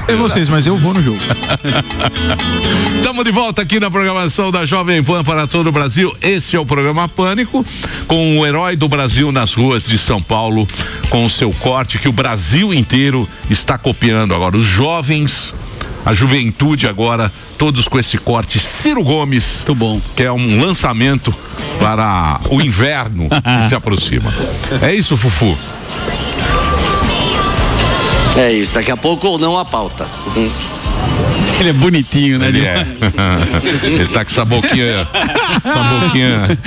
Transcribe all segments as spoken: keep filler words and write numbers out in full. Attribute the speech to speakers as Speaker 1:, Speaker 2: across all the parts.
Speaker 1: É vocês, mas eu vou no jogo.
Speaker 2: Estamos de volta aqui na programação da Jovem Pan para todo o Brasil. Esse é o programa Pânico, com o herói do Brasil nas ruas de São Paulo, com o seu corte que o Brasil inteiro está copiando agora. Os jovens, a juventude agora, todos com esse corte. Ciro Gomes,
Speaker 3: muito bom,
Speaker 2: que é um lançamento para o inverno que se aproxima. É isso, Fufu?
Speaker 4: É isso, daqui a pouco ou não a pauta. Uhum.
Speaker 3: Ele é bonitinho, né?
Speaker 2: Ele é. Ele tá com essa boquinha. Essa boquinha.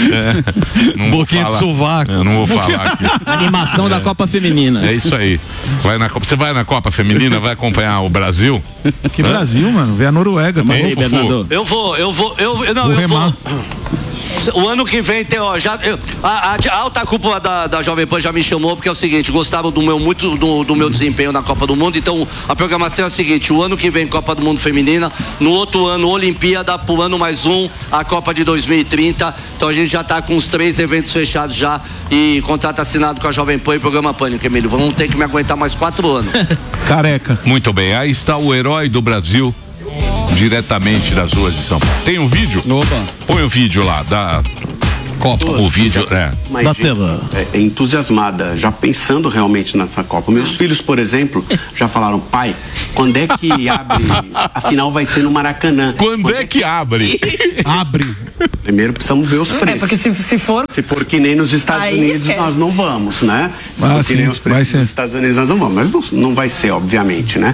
Speaker 2: É, não
Speaker 3: boquinha de sovaco.
Speaker 2: Eu não vou falar aqui.
Speaker 5: Animação é. da Copa Feminina.
Speaker 2: É isso aí. Vai na Copa. Você vai na Copa Feminina, vai acompanhar o Brasil?
Speaker 1: Que Brasil, mano? Vê a Noruega. Tá
Speaker 4: aí, eu vou, eu vou, eu, eu não, vou eu remar. vou. O ano que vem tem, ó, já, eu, a, a, a alta cúpula da, da Jovem Pan já me chamou, porque é o seguinte, gostaram do meu, muito do, do meu desempenho na Copa do Mundo, então a programação é a seguinte, o ano que vem Copa do Mundo Feminina, no outro ano Olimpíada, pro ano mais um, a Copa de dois mil e trinta, então a gente já tá com os três eventos fechados já e contrato assinado com a Jovem Pan e programa Pânico, Emílio, vamos ter que me aguentar mais quatro anos.
Speaker 1: Careca.
Speaker 2: Muito bem, aí está o herói do Brasil, diretamente das ruas de São Paulo. Tem um vídeo?
Speaker 3: Opa.
Speaker 2: Põe o vídeo lá da Copa. O vídeo, é.
Speaker 6: Mas, da tela. É, é entusiasmada, já pensando realmente nessa Copa. Meus filhos, por exemplo, já falaram, pai, quando é que abre? A final vai ser no Maracanã.
Speaker 2: Quando, quando é que abre?
Speaker 1: Abre.
Speaker 6: Primeiro precisamos ver os preços.
Speaker 7: É, porque se, se for...
Speaker 6: Se for que nem nos Estados
Speaker 7: Aí
Speaker 6: Unidos,
Speaker 7: esquece.
Speaker 6: nós não vamos, né? Se
Speaker 1: ah,
Speaker 6: for
Speaker 1: sim,
Speaker 6: que nem os preços dos Estados Unidos, nós não vamos. Mas não, não vai ser, obviamente, né?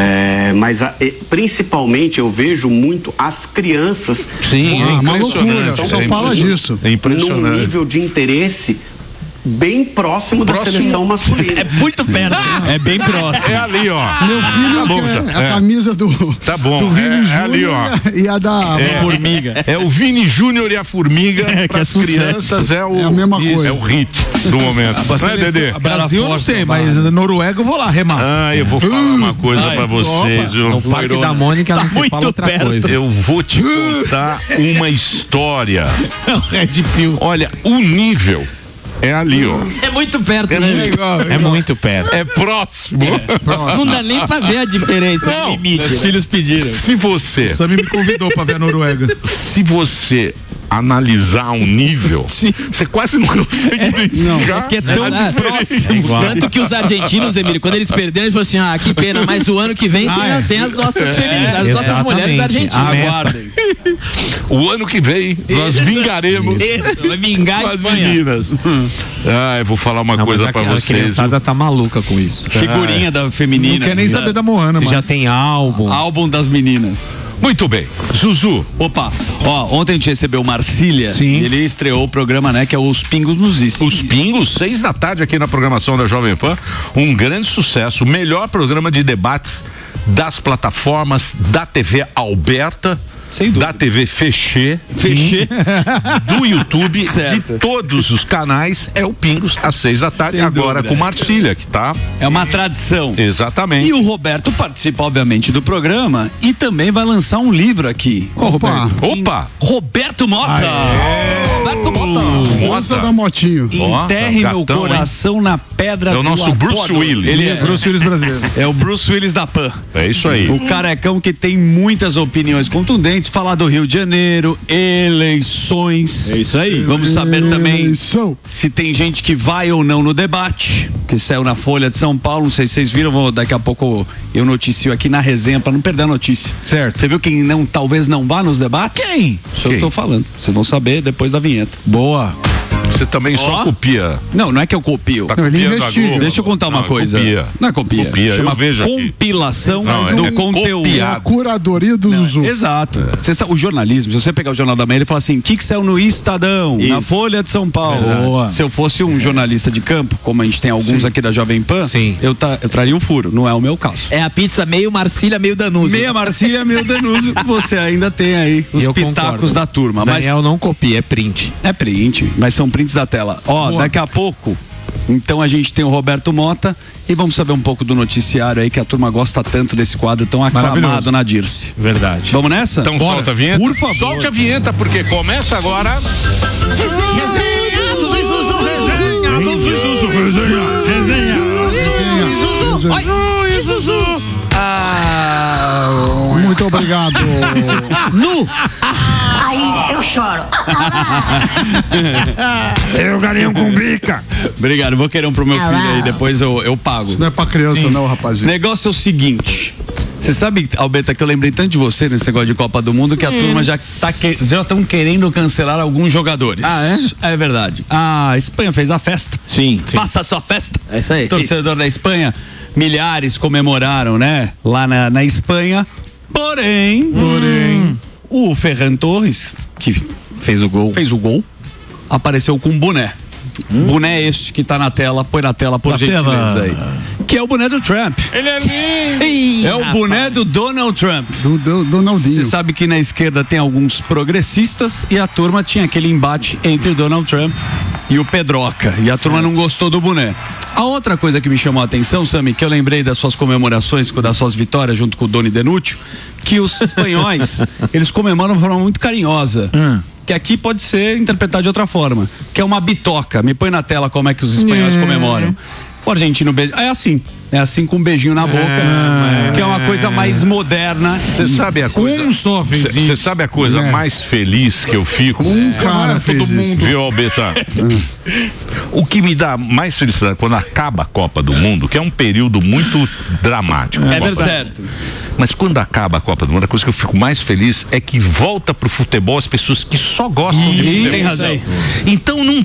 Speaker 6: É, mas a, e, principalmente eu vejo muito as crianças.
Speaker 2: Sim,
Speaker 6: ah,
Speaker 2: é impressionante.
Speaker 6: Só,
Speaker 2: só
Speaker 6: é
Speaker 2: fala disso. É impressionante.
Speaker 6: Num nível de interesse bem próximo, próximo da seleção masculina.
Speaker 3: É muito perto. É bem próximo.
Speaker 2: É ali, ó.
Speaker 8: Meu filho
Speaker 2: tá bom,
Speaker 8: quer
Speaker 2: é.
Speaker 8: a camisa do,
Speaker 2: tá bom.
Speaker 8: do Vini
Speaker 2: é,
Speaker 8: Júnior
Speaker 2: é ali, ó.
Speaker 8: e a da
Speaker 2: é,
Speaker 3: Formiga.
Speaker 2: É o Vini Júnior e a Formiga.
Speaker 3: É,
Speaker 2: para as
Speaker 3: é
Speaker 2: crianças é, o,
Speaker 8: é a mesma
Speaker 2: isso,
Speaker 8: coisa.
Speaker 2: É o hit do momento. Não é, Dedê?
Speaker 1: Brasil eu não sei, mas Noruega eu vou lá remar.
Speaker 2: Ah, eu vou falar uma coisa Ai, pra vocês.
Speaker 5: Opa, o Parque da Mônica tá não se fala outra
Speaker 2: perto.
Speaker 5: coisa.
Speaker 2: Eu vou te contar uma história.
Speaker 1: Red Pill.
Speaker 2: Olha, o nível é ali, ó.
Speaker 3: É muito perto,
Speaker 2: é
Speaker 3: né?
Speaker 2: Muito, igual,
Speaker 5: é igual. muito perto.
Speaker 2: É próximo. É.
Speaker 5: próximo. Não dá nem pra ver a diferença.
Speaker 2: Não,
Speaker 3: meus filhos pediram.
Speaker 2: Se você...
Speaker 1: O Sammy me convidou pra ver a Noruega.
Speaker 2: Se você analisar um nível, Sim. você quase não consegue identificar.
Speaker 3: É que é tão
Speaker 5: é,
Speaker 3: próximo.
Speaker 5: É Tanto que os argentinos, Emílio, quando eles perderam, eles falaram assim, ah, que pena, mas o ano que vem ah, tem, é. tem as nossas é, femininas, as exatamente. nossas mulheres argentinas. Aguardem.
Speaker 2: O ano que vem, nós Isso. vingaremos
Speaker 5: Isso. Vai vingar
Speaker 2: as meninas. Ah, eu vou falar uma não, coisa pra vocês.
Speaker 5: A criançada tá maluca com isso.
Speaker 3: Figurinha ah, da feminina.
Speaker 1: Não quer nem
Speaker 3: já,
Speaker 1: saber da Moana,
Speaker 5: Se
Speaker 1: mas...
Speaker 5: já tem álbum.
Speaker 3: Álbum das meninas.
Speaker 2: Muito bem. Zuzu.
Speaker 3: Opa, ó, ontem a gente recebeu o Marcília.
Speaker 2: Sim.
Speaker 3: E ele estreou o programa, né, que é Os Pingos nos Is.
Speaker 2: Os Pingos, seis da tarde aqui na programação da Jovem Pan. Um grande sucesso. O melhor programa de debates das plataformas da T V Alberta. Da T V Fechê,
Speaker 3: Fechê.
Speaker 2: do YouTube,
Speaker 3: certo.
Speaker 2: de todos os canais, é o Pingos às seis da tarde,
Speaker 3: Sem
Speaker 2: agora
Speaker 3: dúvida.
Speaker 2: com Marcília, que tá...
Speaker 3: É uma tradição.
Speaker 2: Exatamente.
Speaker 3: E o Roberto participa, obviamente, do programa e também vai lançar um livro aqui.
Speaker 8: Opa!
Speaker 2: Opa!
Speaker 3: Roberto Mota!
Speaker 2: Aê.
Speaker 3: Roberto Mota!
Speaker 8: Moça da Motinho.
Speaker 3: Enterre
Speaker 2: oh,
Speaker 3: meu
Speaker 2: gatão,
Speaker 3: coração hein? na pedra do
Speaker 2: É o nosso Bruce
Speaker 3: Apolo.
Speaker 2: Willis.
Speaker 3: Ele é
Speaker 1: Bruce Willis brasileiro.
Speaker 3: É o Bruce Willis da Pan.
Speaker 2: É isso aí.
Speaker 3: O carecão que tem muitas opiniões contundentes, falar do Rio de Janeiro, eleições.
Speaker 5: É isso aí.
Speaker 3: Vamos saber também
Speaker 8: Eleição.
Speaker 3: se tem gente que vai ou não no debate, que saiu na Folha de São Paulo, não sei se vocês viram, vou, daqui a pouco eu noticio aqui na resenha pra não perder a notícia.
Speaker 1: Certo.
Speaker 3: Você viu quem não, talvez não vá nos debates?
Speaker 1: Quem?
Speaker 3: Isso
Speaker 2: Quem?
Speaker 3: eu tô falando. Vocês vão saber depois da vinheta.
Speaker 1: Boa.
Speaker 2: Você também só
Speaker 3: Ó.
Speaker 2: copia.
Speaker 3: Não, não é que eu copio.
Speaker 2: Tá
Speaker 8: Não, ele
Speaker 2: copiando a
Speaker 8: investiga.
Speaker 2: Globo.
Speaker 3: Deixa eu contar uma
Speaker 2: Não,
Speaker 3: coisa.
Speaker 2: Copia.
Speaker 3: Não é copia.
Speaker 2: Copia,
Speaker 3: Chama
Speaker 2: eu vejo aqui.
Speaker 3: compilação
Speaker 2: Não, é
Speaker 3: do
Speaker 2: um
Speaker 3: conteúdo.
Speaker 8: É a curadoria do
Speaker 3: Não,
Speaker 8: Zuzu.
Speaker 3: Exato. Você sabe, o jornalismo, se você pegar o Jornal da Manhã, ele fala assim, o que que saiu no Estadão,
Speaker 5: Isso.
Speaker 3: na Folha de São Paulo.
Speaker 1: Boa.
Speaker 3: Se eu fosse um jornalista de campo, como a gente tem alguns
Speaker 1: Sim.
Speaker 3: aqui da Jovem Pan,
Speaker 5: Sim.
Speaker 3: Eu, ta, eu traria um furo. Não é o meu caso.
Speaker 5: É a pizza meio Marcília, meio Danúzio.
Speaker 3: Meia Marcília, meio Danuso. Você ainda tem aí os
Speaker 5: Eu
Speaker 3: pitacos
Speaker 5: concordo.
Speaker 3: da turma. Mas
Speaker 5: Daniel não copia, é print.
Speaker 3: é print, mas são prints da tela. Ó,
Speaker 1: Boa.
Speaker 3: daqui a pouco, então a gente tem o Roberto Mota e vamos saber um pouco do noticiário aí que a turma gosta tanto desse quadro tão aclamado na Dirce.
Speaker 5: Verdade.
Speaker 3: Vamos nessa?
Speaker 2: Então
Speaker 3: Bora.
Speaker 2: solta a vinheta.
Speaker 3: Por favor.
Speaker 2: Solte a vinheta, porque começa agora.
Speaker 8: Resenha.
Speaker 1: Oi, Zuzu.
Speaker 3: Ah,
Speaker 8: Muito obrigado.
Speaker 5: Nu.
Speaker 7: Aí eu choro.
Speaker 3: Eu galinho com bica. Obrigado, vou querer um pro meu filho aí, depois eu, eu pago.
Speaker 8: Não é pra criança, Sim. não, rapazinho.
Speaker 3: Negócio é o seguinte. Você sabe, Albeta, que eu lembrei tanto de você nesse negócio de Copa do Mundo que a hum. turma já tá que, já estão querendo cancelar alguns jogadores.
Speaker 5: Ah, é?
Speaker 3: É verdade. A Espanha fez a festa.
Speaker 5: Sim, sim.
Speaker 3: Faça a sua festa.
Speaker 5: É isso aí.
Speaker 3: Torcedor da Espanha, milhares comemoraram, né? Lá na, na Espanha. Porém,
Speaker 1: Porém,
Speaker 3: o Ferran Torres, que
Speaker 5: fez o gol,
Speaker 3: fez o gol, apareceu com um boné. Hum. Boné este que tá na tela, põe na tela por gentileza aí. Que é o boné do Trump.
Speaker 1: Ele é lindo.
Speaker 3: É o
Speaker 5: rapaz.
Speaker 3: boné do Donald Trump.
Speaker 8: Do, do Donaldinho.
Speaker 3: Você sabe que na esquerda tem alguns progressistas e a turma tinha aquele embate entre Donald Trump e o Pedroca. E a certo. turma não gostou do boné. A outra coisa que me chamou a atenção, Sami, que eu lembrei das suas comemorações, das suas vitórias junto com o Doni Denúcio, que os espanhóis, eles comemoram de forma muito carinhosa. Hum. Que aqui pode ser interpretado de outra forma. Que é uma bitoca. Me põe na tela como é que os espanhóis é. comemoram. O argentino beija. É assim. É assim com um beijinho na boca. É. Que é uma coisa mais moderna.
Speaker 2: Você sabe a coisa.
Speaker 1: Um só fez isso.
Speaker 2: Você sabe a coisa é. mais feliz que eu fico?
Speaker 8: Um cara fez
Speaker 2: todo mundo. Viu, Albeta? O que me dá mais felicidade quando acaba a Copa do Mundo, que é um período muito dramático.
Speaker 3: É certo.
Speaker 2: Mas quando acaba a Copa do Mundo, a coisa que eu fico mais feliz é que volta pro futebol as pessoas que só gostam de futebol.
Speaker 3: Tem razão.
Speaker 2: Então não